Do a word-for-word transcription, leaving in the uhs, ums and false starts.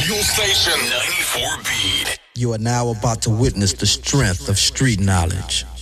Your station ninety-four Beat. You are now about to witness the strength of street knowledge.